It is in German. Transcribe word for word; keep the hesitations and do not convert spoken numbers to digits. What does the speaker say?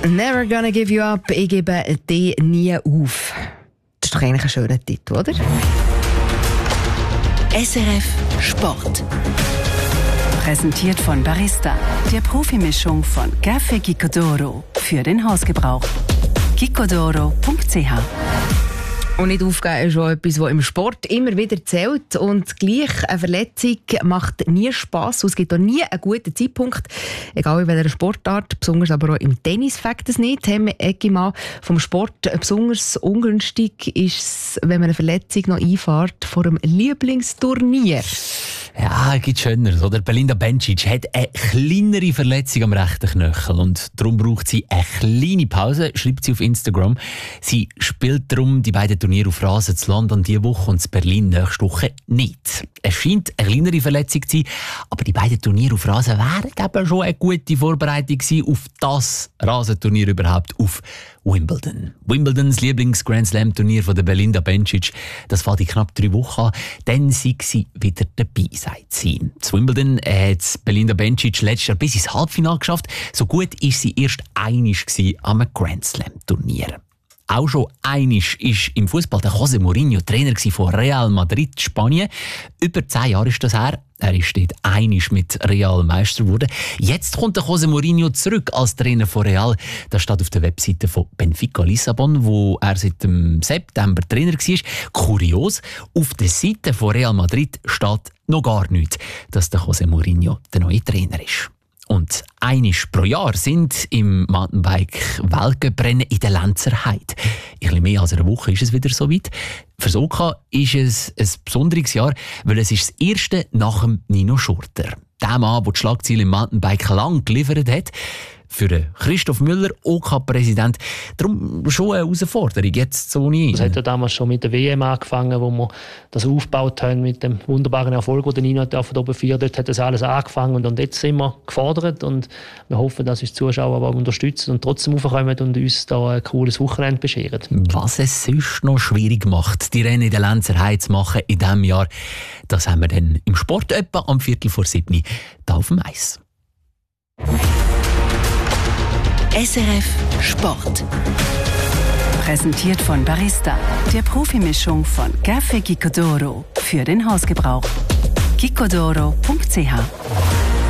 Never gonna give you up, ich gebe dich nie auf. Das ist doch eigentlich ein schöner Titel, oder? S R F Sport. Präsentiert von Barista, der Profimischung von Café Gicodoro für den Hausgebrauch. gicodoro punkt c h. Und nicht aufgeben ist auch etwas, das im Sport immer wieder zählt. Und gleich eine Verletzung macht nie Spass. Und es gibt auch nie einen guten Zeitpunkt, egal in welcher Sportart, besonders aber auch im Tennis fängt es nicht. Haben wir Egima vom Sport besonders ungünstig ist es, wenn man eine Verletzung noch einfährt vor einem Lieblingsturnier. Ja, es gibt Schöneres, oder? Belinda Bencic hat eine kleinere Verletzung am rechten Knöchel und darum braucht sie eine kleine Pause, schreibt sie auf Instagram. Sie spielt darum die beiden Turniere auf Rasen zu London diese Woche und zu Berlin nächste Woche nicht. Es scheint eine kleinere Verletzung zu sein, aber die beiden Turniere auf Rasen wären eben schon eine gute Vorbereitung gewesen auf das Rasenturnier überhaupt, auf Wimbledon. Wimbledons Lieblings-Grand-Slam-Turnier von der Belinda Bencic, das fängt in knapp drei Wochen an, dann sei sie wieder dabei, sagt sie. Zu Wimbledon hat Belinda Bencic letztes Jahr bis ins Halbfinale geschafft. So gut war sie erst einmal am Grand-Slam-Turnier. Auch schon einmal war im Fußball der José Mourinho Trainer von Real Madrid, Spanien. Über zehn Jahre ist das her. Er ist dort einmal mit Real Meister geworden. Jetzt kommt der José Mourinho zurück als Trainer von Real. Das steht auf der Webseite von Benfica Lissabon, wo er seit dem September Trainer war. Kurios, auf der Seite von Real Madrid steht noch gar nichts, dass der José Mourinho der neue Trainer ist. Und einmal pro Jahr sind im Mountainbike-Weltcuprennen in der Lenzer Heide. In etwas mehr als einer Woche ist es wieder soweit. Für das O K A ist es ein besonderes Jahr, weil es ist das erste nach dem Nino Schurter. Der Mann, der die Schlagzeilen im Mountainbike lang geliefert hat. Für Christoph Müller, O K A-Präsident, darum schon eine Herausforderung, jetzt so nie. Es hat ja damals schon mit der W M angefangen, wo wir das aufgebaut haben mit dem wunderbaren Erfolg, den Nino von oben vier. Dort hat das alles angefangen und jetzt sind wir gefordert und wir hoffen, dass uns die Zuschauer aber unterstützen und trotzdem raufkommen und uns da ein cooles Wochenende bescheren. Was es sonst noch schwierig macht, die Rennen in der Lenzer Heide zu machen in diesem Jahr, das haben wir dann im Sport etwa am Viertel vor sieben da auf dem Eis. S R F Sport. Präsentiert von Barista, der Profimischung von Café Gicodoro für den Hausgebrauch. gicodoro punkt c h.